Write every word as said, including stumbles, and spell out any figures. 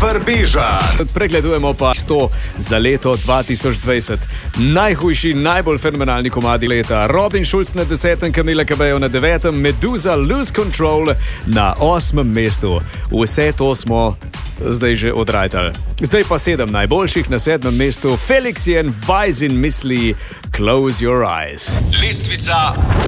Vrbiža. Pregledujemo pa sto za leto dva tisoč dvajset. Najhujši, najbolj fenomenalni komadi leta. Robin Schulz na desetem, Camila Cabello na devetem, Meduza Lose Control na osmem mestu. Vse to smo zdaj že odrajtali. Zdaj pa sedem najboljših na sedmem mestu. Felix Jen, Vajzin misli Close Your Eyes. Listvica